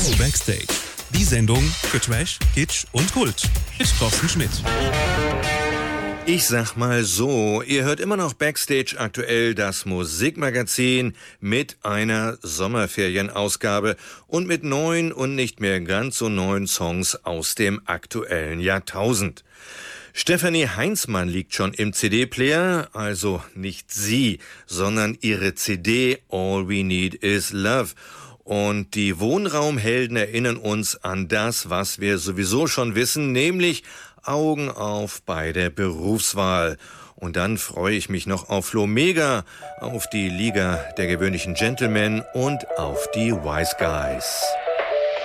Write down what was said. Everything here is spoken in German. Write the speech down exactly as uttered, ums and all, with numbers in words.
Backstage. Die Sendung für Trash, Kitsch und Kult. Mit Thorsten Schmidt. Ich sag mal so, ihr hört immer noch Backstage aktuell, das Musikmagazin mit einer Sommerferienausgabe und mit neuen und nicht mehr ganz so neuen Songs aus dem aktuellen Jahrtausend. Stefanie Heinzmann liegt schon im C D-Player, also nicht sie, sondern ihre C D All We Need Is Love. Und die Wohnraumhelden erinnern uns an das, was wir sowieso schon wissen, nämlich Augen auf bei der Berufswahl. Und dann freue ich mich noch auf Flo Mega, auf die Liga der gewöhnlichen Gentlemen und auf die Wise Guys.